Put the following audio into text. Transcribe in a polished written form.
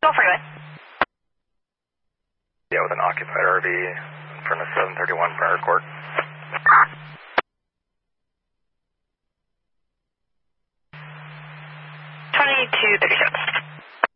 Go freeway. Yeah, with an occupied RV in front of 731 Briar Court. Two accepts.